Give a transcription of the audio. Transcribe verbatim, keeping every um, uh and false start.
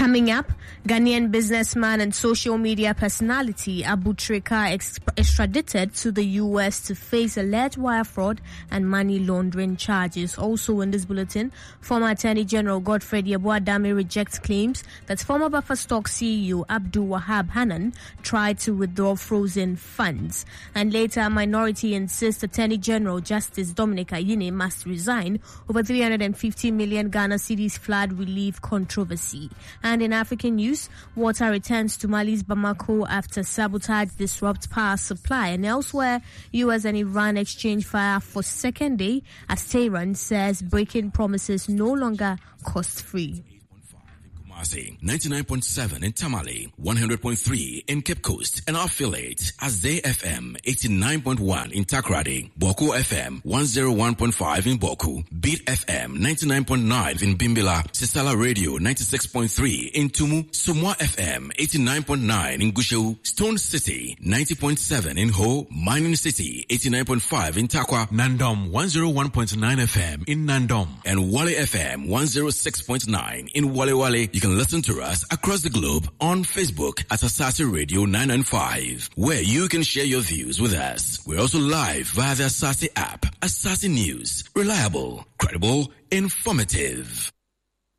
Coming up, Ghanaian businessman and social media personality Abu Trika ex- extradited to the U S to face alleged wire fraud and money laundering charges. Also in this bulletin, former Attorney General Godfred Yeboah-Dame rejects claims that former Buffer Stock C E O Abdul Wahab Hanan tried to withdraw frozen funds. And later, minority insists Attorney General Justice Dominic Ayine must resign over three hundred fifty million Ghana cedis flood relief controversy. And in African news, water returns to Mali's Bamako after sabotage disrupts power supply. And elsewhere, U S and Iran exchange fire for second day as Tehran says breaking promises no longer cost-free. ninety-nine point seven in Tamale, one hundred point three in Cape Coast, and our affiliate Azay F M eighty-nine point one in Takrady, Boku F M one oh one point five in Boku, Beat F M ninety-nine point nine in Bimbila, Sisala Radio ninety-six point three in Tumu, Sumwa F M eighty-nine point nine in Gushewu, Stone City ninety point seven in Ho, Mining City eighty-nine point five in Takwa, Nandom one oh one point nine F M in Nandom, and Wale F M one oh six point nine in Wale Wale. You can listen to us across the globe on Facebook at Asasi Radio nine ninety-five, where you can share your views with us. We're also live via the Asasi app. Asasi News. Reliable, credible, informative.